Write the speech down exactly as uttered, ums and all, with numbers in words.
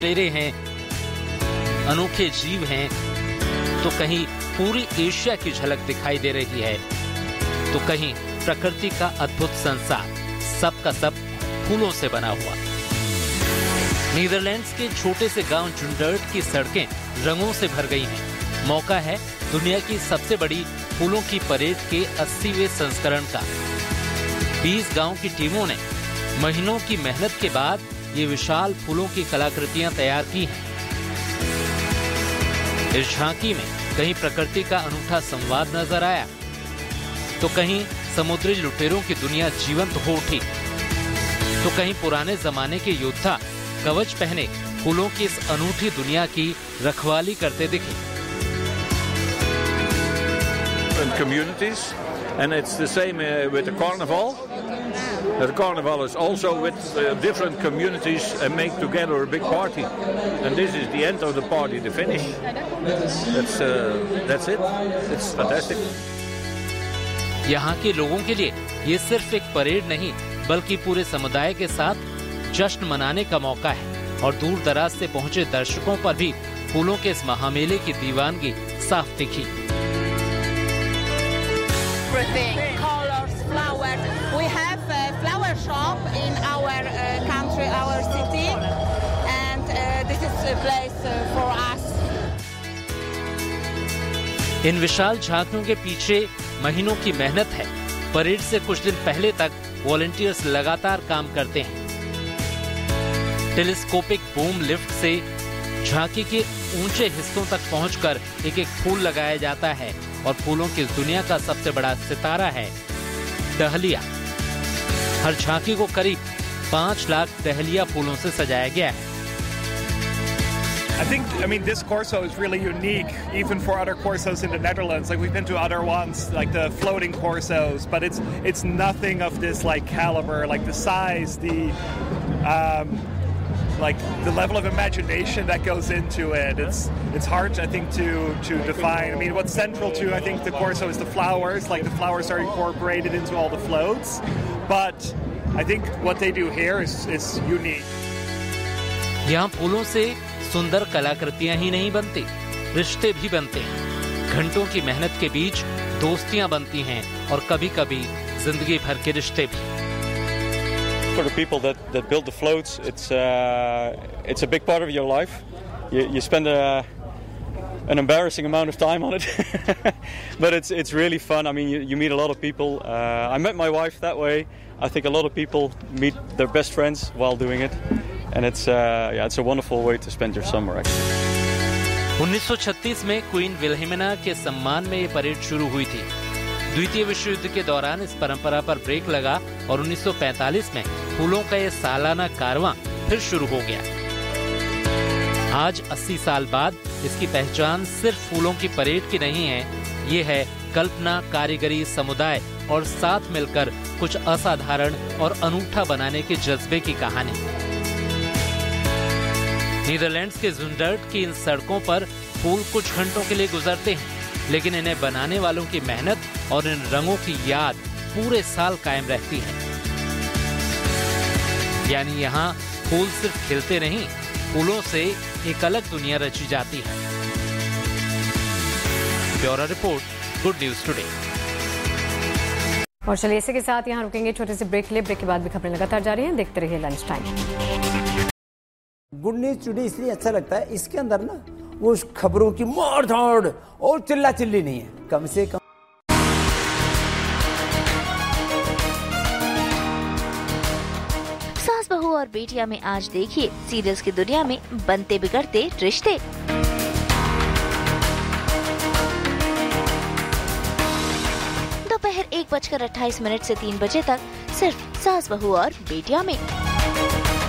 लुटेरे हैं, अनोखे जीव हैं, तो कहीं पूरी एशिया की झलक दिखाई दे रही है, तो कहीं प्रकृति का अद्भुत संसार, सब का सब फूलों से बना हुआ। नीदरलैंड्स के छोटे से गांव जुंडर्ट की सड़कें रंगों से भर गई हैं। मौका है दुनिया की सबसे बड़ी फूलों की परेड के अस्सीवें संस्करण का। बीस गांव की टीमों ने महीनों की मेहनत के बाद ये विशाल फूलों की कलाकृतियां तैयार की हैं। इस झांकी में कहीं प्रकृति का अनूठा संवाद नजर आया, तो कहीं समुद्री लुटेरों की दुनिया जीवंत हो उठी, तो कहीं पुराने जमाने के योद्धा कवच पहने फूलों की इस अनूठी दुनिया की रखवाली करते दिखे। Communities, and it's the same uh, with the carnival. The carnival is also with uh, different communities and make together a big party. And this is the end of the party, the finish. That's uh, that's it. It's fantastic. यहाँ के लोगों के लिए ये सिर्फ एक parade नहीं, बल्कि पूरे समुदाय के साथ जश्न मनाने का मौका है। और दूर दराज से पहुंचे दर्शकों पर भी फूलों के इस महामेले की दीवानगी साफ दिखी। Everything, colors, flowers. We have a flower shop in our uh, country, our city, and uh, this is a place uh, for us. इन विशाल झांकियों के पीछे महीनों की मेहनत है। परेड से कुछ दिन पहले तक वॉलंटियर्स लगातार काम करते हैं। टेलीस्कोपिक बूम लिफ्ट से झांकी के ऊंचे हिस्सों तक पहुंचकर एक एक फूल लगाया जाता है और फूलों की दुनिया का सबसे बड़ा सितारा है डहलिया। हर झांकी को करीब पांच लाख डहलिया फूलों से सजाया गया है। I think, I mean, this Corso is really unique, even for other Corsos in the Netherlands. Like, we've been to other ones, like the floating Corsos, but it's it's nothing of this like caliber, like the size, the um, like the level of imagination that goes into it. It's it's hard, I think, to to define. I mean, what's central to I think the Corso is the flowers. Like the flowers are incorporated into all the floats, but I think what they do here is is unique. यहाँ फूलों से सुंदर कलाकृतियां ही नहीं बनती, रिश्ते भी बनते हैं। घंटों की मेहनत के बीच दोस्तियां बनती हैं और कभी-कभी जिंदगी भर के रिश्ते भी। For the people that that build the floats, it's uh, it's a big part of your life. You you spend a an embarrassing amount of time on it, but it's it's really fun. I mean, you, you meet a lot of people. Uh, I met my wife that way. I think a lot of people meet their best friends while doing it. And it's uh, yeah, it's a wonderful way to spend your summer actually. उन्नीस सौ छत्तीस में queen विल्हेमिना के सम्मान में ये parade शुरू हुई थी। द्वितीय विश्व युद्ध के दौरान इस परंपरा पर ब्रेक लगा और उन्नीस सौ पैंतालीस में फूलों का ये सालाना कारवां फिर शुरू हो गया। आज अस्सी साल बाद इसकी पहचान सिर्फ फूलों की परेड की नहीं है, ये है कल्पना, कारीगरी, समुदाय और साथ मिलकर कुछ असाधारण और अनूठा बनाने के जज्बे की कहानी। नीदरलैंड्स के जुंडर्ट की इन सड़कों पर फूल कुछ घंटों के लिए गुजरते हैं, लेकिन इन्हें बनाने वालों की मेहनत और इन रंगों की याद पूरे साल कायम रहती है। यानी यहाँ फूल सिर्फ खिलते नहीं, फूलों से एक अलग दुनिया रची जाती है। Bureau report, good news today. और चलिए इसी के साथ यहाँ रुकेंगे छोटे से ब्रेक के लिए। ब्रेक के बाद भी खबरें लगातार जारी हैं, देखते रहिए lunch time. Good news today इसलिए अच्छा लगता है, इसके अंदर ना वो खबरों की मार धाड़ और चिल्ला चिल्ली नहीं है, कम से कम सास बहू और बेटिया में आज देखिए सीरियल्स की दुनिया में बनते बिगड़ते रिश्ते। दोपहर एक बजकर अट्ठाईस मिनट से तीन बजे तक सिर्फ सास बहू और बेटिया में।